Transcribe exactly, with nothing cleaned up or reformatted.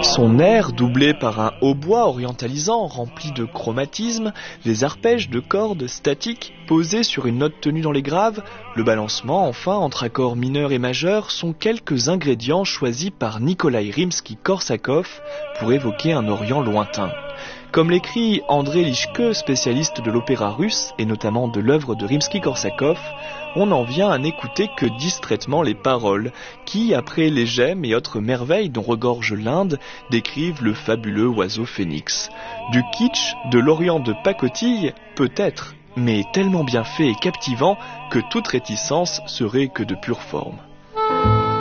Son air, doublé par un hautbois orientalisant rempli de chromatisme, les arpèges de cordes statiques posés sur une note tenue dans les graves, le balancement enfin entre accords mineurs et majeurs sont quelques ingrédients choisis par Nikolai Rimsky-Korsakov pour évoquer un Orient lointain. Comme l'écrit André Lischke, spécialiste de l'opéra russe et notamment de l'œuvre de Rimsky-Korsakov, on n'en vient à n'écouter que distraitement les paroles qui, après les gemmes et autres merveilles dont regorge l'Inde, décrivent le fabuleux oiseau phénix. Du kitsch, de l'Orient de pacotille, peut-être, mais tellement bien fait et captivant que toute réticence serait que de pure forme.